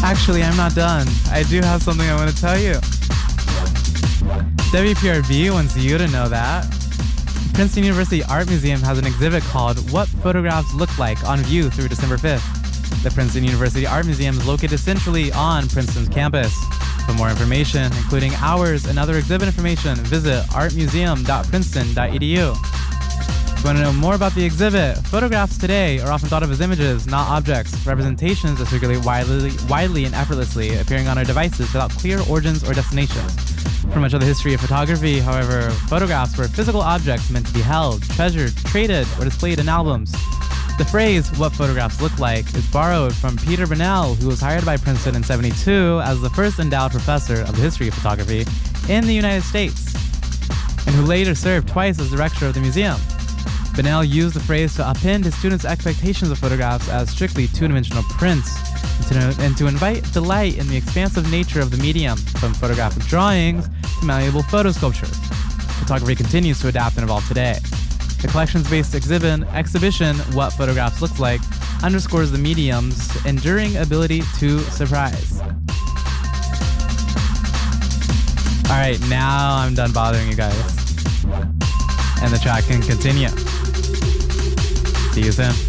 Actually, I'm not done. I do have something I want to tell you. WPRB wants you to know that Princeton University Art Museum has an exhibit called What Photographs Look Like on view through December 5th. The Princeton University Art Museum is located centrally on Princeton's campus. For more information, including hours and other exhibit information, visit artmuseum.princeton.edu. If you want to know more about the exhibit, photographs today are often thought of as images, not objects, representations that circulate widely and effortlessly, appearing on our devices without clear origins or destinations. For much of the history of photography, however, photographs were physical objects meant to be held, treasured, traded, or displayed in albums. The phrase, what photographs look like, is borrowed from Peter Burnell, who was hired by Princeton in 1972 as the first endowed professor of the history of photography in the United States, and who later served twice as director of the museum. Burnell used the phrase to upend his students' expectations of photographs as strictly two-dimensional prints, and to invite delight in the expansive nature of the medium, from photographic drawings to malleable photo sculpture. Photography continues to adapt and evolve today. The collections-based exhibition, What Photographs Look Like, underscores the medium's enduring ability to surprise. Alright, now I'm done bothering you guys. And the track can continue. See you soon.